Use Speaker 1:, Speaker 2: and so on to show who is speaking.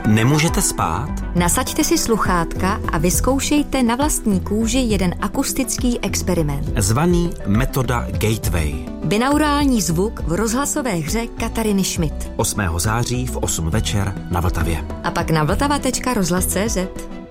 Speaker 1: Nemůžete spát?
Speaker 2: Nasaďte si sluchátka a vyzkoušejte na vlastní kůži jeden akustický experiment.
Speaker 1: Zvaný metoda Gateway.
Speaker 2: Binaurální zvuk v rozhlasové hře Katariny Schmidt.
Speaker 1: 8. září v 8 večer na Vltavě.
Speaker 2: A pak na vltava.rozhlas.cz.